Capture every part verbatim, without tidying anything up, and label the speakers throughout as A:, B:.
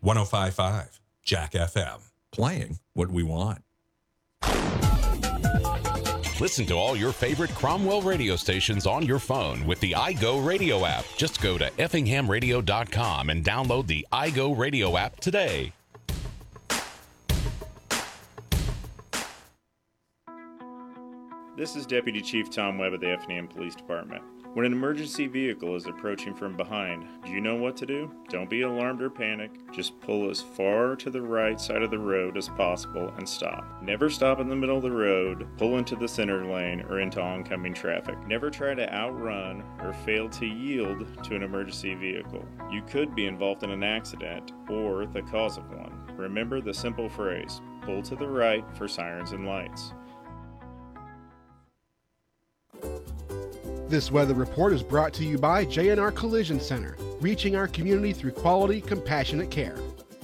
A: one oh five point five Jack F M. Playing what we want.
B: Listen to all your favorite Cromwell radio stations on your phone with the iGo Radio app. Just go to effingham radio dot com and download the iGo Radio app today.
C: This is Deputy Chief Tom Webb of the Effingham Police Department. When an emergency vehicle is approaching from behind, do you know what to do? Don't be alarmed or panic. Just pull as far to the right side of the road as possible and stop. Never stop in the middle of the road, pull into the center lane, or into oncoming traffic. Never try to outrun or fail to yield to an emergency vehicle. You could be involved in an accident or the cause of one. Remember the simple phrase, pull to the right for sirens and lights.
D: This weather report is brought to you by J and R Collision Center, reaching our community through quality, compassionate care.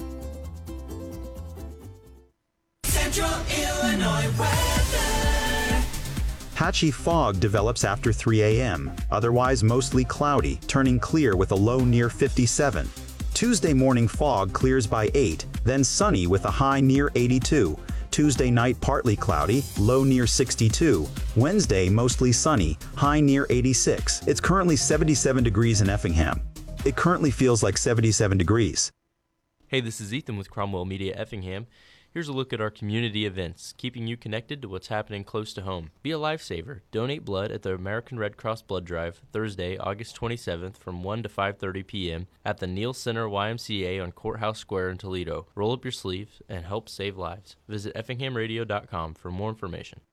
E: Central Illinois weather.
F: Patchy fog develops after three a.m., otherwise mostly cloudy, turning clear with a low near fifty-seven. Tuesday morning fog clears by eight, then sunny with a high near eighty-two. Tuesday night partly cloudy, low near sixty-two. Wednesday mostly sunny, high near eighty-six. It's currently seventy-seven degrees in Effingham. It currently feels like seventy-seven degrees.
G: Hey, this is Ethan with Cromwell Media Effingham. Here's a look at our community events, keeping you connected to what's happening close to home. Be a lifesaver. Donate blood at the American Red Cross Blood Drive, Thursday, August twenty-seventh from one to five thirty p.m. at the Neal Center Y M C A on Courthouse Square in Toledo. Roll up your sleeves and help save lives. Visit effingham radio dot com for more information.